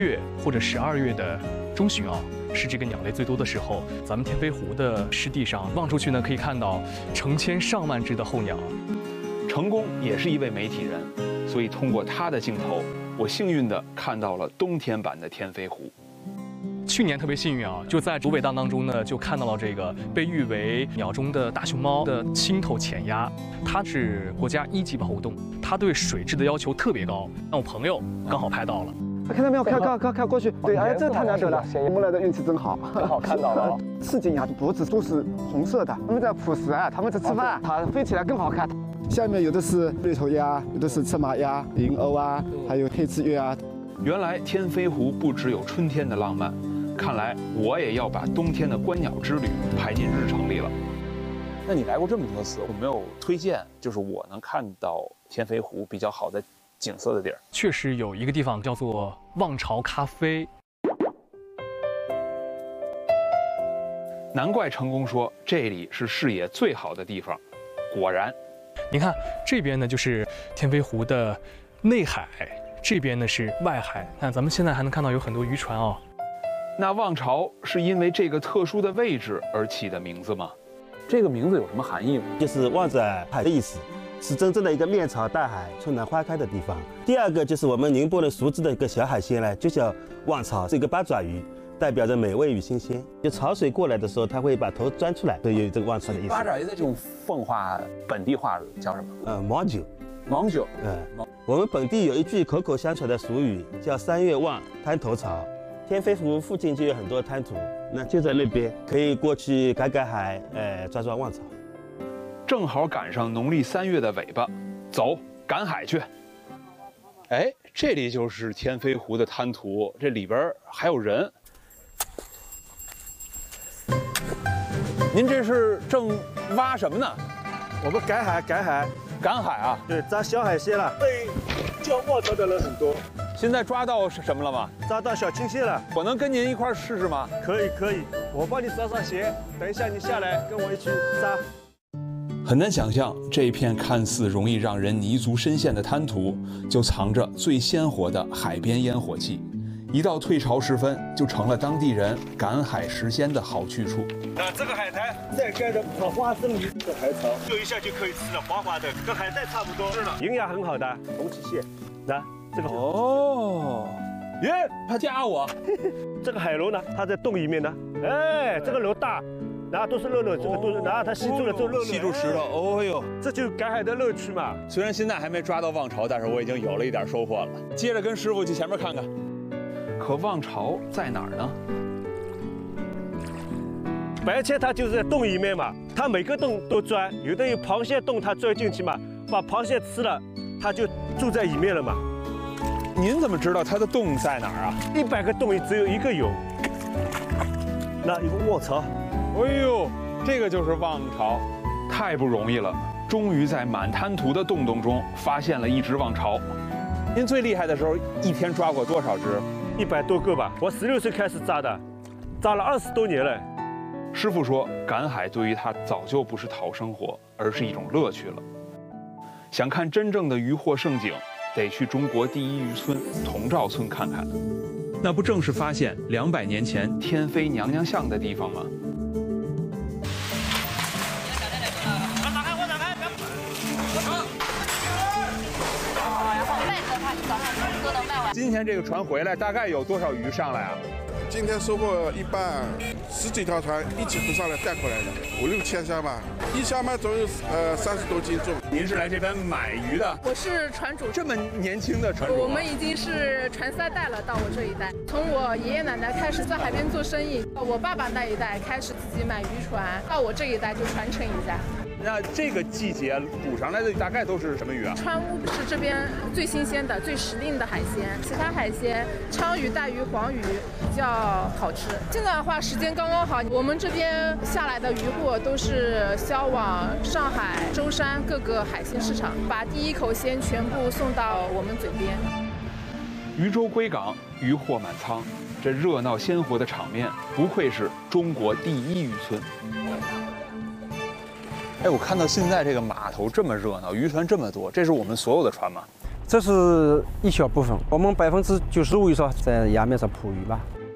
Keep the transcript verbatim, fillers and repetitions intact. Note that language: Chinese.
月或者十二月的中旬啊，是这个鸟类最多的时候。咱们天飞湖的湿地上望出去呢，可以看到成千上万只的候鸟。 成功也是一位媒体人，所以通过他的镜头，我幸运地看到了冬天版的天飞湖。 去年特别幸运啊，就在竹北荡当中呢，就看到了这个被誉为鸟中的大熊猫的青头浅鸭，它是国家一级保护动物，它对水质的要求特别高。那我朋友刚好拍到了。 看到没有？看看看看过去，对，哎，这个太难得了，我们来的运气真好， 刚好看到了。 赤颈鸭脖子都是红色的，它们在捕食啊，它们在吃饭，它飞起来更好看。下面有的是绿头鸭，有的是赤马鸭、银鸥啊，还有黑翅鸢啊。 原来天飞湖不只有春天的浪漫，看来我也要把冬天的观鸟之旅拍进日程里了。那你来过这么多次，有没有推荐就是我能看到天飞湖比较好的 景色的地儿？ 确实有一个地方叫做望潮咖啡， 难怪成功说这里是视野最好的地方。果然， 你看这边呢就是天飞湖的内海，这边呢是外海。看咱们现在还能看到有很多渔船哦。 那望潮是因为这个特殊的位置而起的名字吗？这个名字有什么含义吗？ 就是望着海的意思。 是真正的一个面朝大海、春暖花开的地方。第二个就是我们宁波人熟知的一个小海鲜呢，就叫望潮，是一个八爪鱼，代表着美味与新鲜。就潮水过来的时候，它会把头钻出来，所以有这个望潮的意思。 八爪鱼的这种奉化本地话叫什么？ 呃，毛酒。 毛酒。 嗯，我们本地有一句口口相传的俗语，叫三月望，滩头潮。天飞湖附近就有很多滩涂，那就在那边，可以过去赶赶海，呃，抓抓望潮。 正好赶上农历三月的尾巴，走，赶海去。哎，这里就是天飞湖的滩涂，这里边还有人。您这是正挖什么呢？ 我们赶海，赶海， 赶海啊！ 对，抓小海鲜了。对，叫望潮的人很多。 现在抓到是什么了吗？ 抓到小青蟹了。 我能跟您一块试试吗？ 可以，可以，我帮你抓上鞋，等一下你下来跟我一起抓。 很难想象，这一片看似容易让人泥足深陷的滩涂，就藏着最鲜活的海边烟火气。一到退潮时分，就成了当地人赶海食鲜的好去处。 那这个海苔再盖着草花生米的海草，做一下就可以吃了，滑滑的，跟海带差不多。是的，营养很好的龙脊蟹。那这个哦，耶，他夹我。 这个海螺呢，它在洞里面呢。哎，这个螺大。 然后都是肉肉，这个都是，然后它吸住了这肉肉， 吸住石头，哦呦， 这就是赶海的乐趣嘛。 虽然现在还没抓到望潮，但是我已经有了一点收获了。接着跟师傅去前面看看。可望潮在哪儿呢？ 白切它就是在洞里面嘛，它每个洞都钻，有的有螃蟹洞，它钻进去嘛，把螃蟹吃了，它就住在里面了嘛。 您怎么知道它的洞在哪儿啊？ 一百个洞里只有一个有。那有个卧槽。 哎呦，这个就是望潮，太不容易了！终于在满滩涂的洞洞中发现了一只望潮。您最厉害的时候，一天抓过多少只？ 一百多个吧。我十六岁开始抓的，抓了二十多年了。 师傅说，赶海对于他早就不是讨生活，而是一种乐趣了。想看真正的渔获盛景，得去中国第一渔村童兆村看看。那不正是发现两百年前天飞娘娘像的地方吗？ 今天这个船回来，大概有多少鱼上来啊？ 今天收获一半，十几条船一起浮上来带回来的，五六千箱吧。一箱嘛总有呃三十多斤重。 您是来这边买鱼的？ 我是船主。 这么年轻的船主？ 我们已经是船三代了，到我这一代。从我爷爷奶奶开始在海边做生意，我爸爸那一代开始自己买渔船，到我这一代就传承一下。 那这个季节捕上来的大概都是什么鱼啊？ 川乌是这边最新鲜的、最时令的海鲜，其他海鲜鲳鱼、带鱼、黄鱼比较好吃。现在的话，时间刚刚好，我们这边下来的渔货都是销往上海、舟山各个海鲜市场，把第一口鲜全部送到我们嘴边。 渔舟归港，渔获满仓，这热闹鲜活的场面，不愧是中国第一渔村。 哎，我看到现在这个码头这么热闹，渔船这么多，这是我们所有的船吗？ 这是一小部分，我们百分之九十五以上在崖面上捕鱼吧。